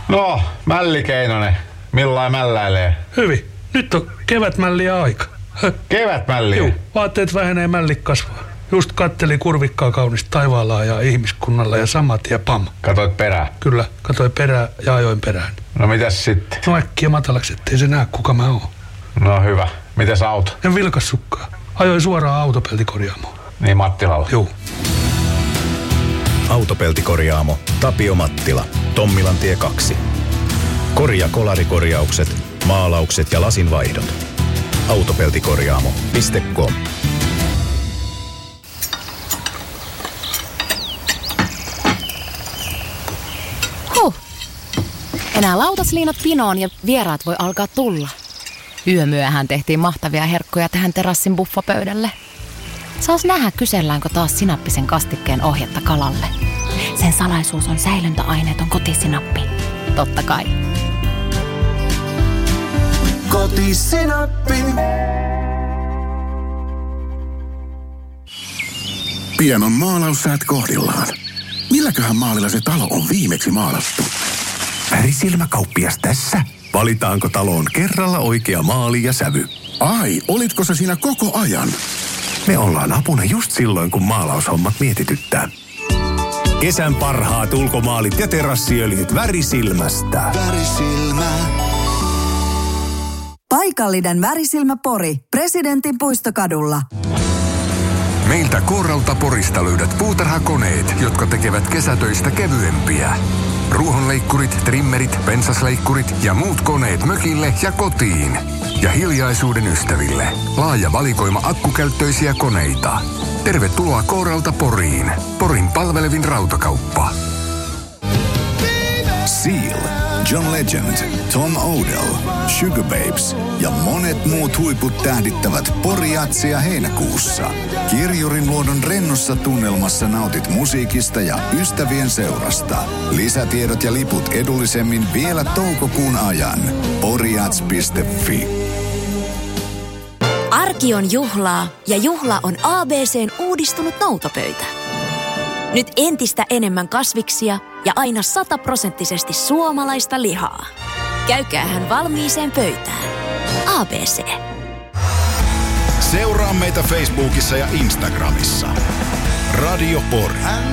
No, Mälli Keinonen. Millain mälläilee? Hyvin. Nyt on kevätmälliä aika. Kevätmälliä? Juu, vaatteet vähenee, mälli kasvaa. Just kattelin kurvikkaa kaunista taivaalla ja ihmiskunnalla ja samat ja pam. Katoit perään? Kyllä, katoin perään ja ajoin perään. No mitäs sitten? No äkkiä matalaksi, ettei se näe kuka mä oon. No hyvä. Mitäs auto? En vilkas sukkaa. Ajoin suoraan autopeltikorjaamoon. Niin Mattilalla? Juu. Autopeltikorjaamo Tapio Mattila. Tommilantie 2. Kolarikorjaukset, maalaukset ja lasinvaihdot. Autopeltikorjaamo.com. Enää lautasliinat pinoon ja vieraat voi alkaa tulla. Yömyöhän tehtiin mahtavia herkkuja tähän terassin buffapöydälle. Saas nähdä, kyselläänkö taas sinappisen kastikkeen ohjetta kalalle. Sen salaisuus on säilöntäaineeton kotisinappi. Totta kai. Kotisinappi. Pian on maalaussäät kohdillaan. Milläköhän maalilla se talo on viimeksi maalattu? Värisilmäkauppias tässä. Valitaanko taloon kerralla oikea maali ja sävy? Ai, olitko sä siinä koko ajan? Me ollaan apuna just silloin, kun maalaushommat mietityttää. Kesän parhaat ulkomaalit ja terassiöljyt Värisilmästä. Värisilmä. Paikallinen Värisilmä Pori. Presidentin puistokadulla. Meiltä Kooralta Porista löydät puutarhakoneet, jotka tekevät kesätöistä kevyempiä. Ruohonleikkurit, trimmerit, pensasleikkurit ja muut koneet mökille ja kotiin. Ja hiljaisuuden ystäville. Laaja valikoima akkukäyttöisiä koneita. Tervetuloa Kooralta Poriin. Porin palvelevin rautakauppa. Seal, John Legend, Tom Odell, Sugar Babes ja monet muut huiput tähdittävät Pori-jatsia heinäkuussa. Kirjurin luodon rennossa tunnelmassa nautit musiikista ja ystävien seurasta. Lisätiedot ja liput edullisemmin vielä toukokuun ajan. Porijats.fi. Arki on juhlaa ja juhla on ABC:n uudistunut noutopöytä. Nyt entistä enemmän kasviksia ja aina 100% suomalaista lihaa. Käykäähän valmiiseen pöytään. ABC. Seuraa meitä Facebookissa ja Instagramissa. Radio Pori.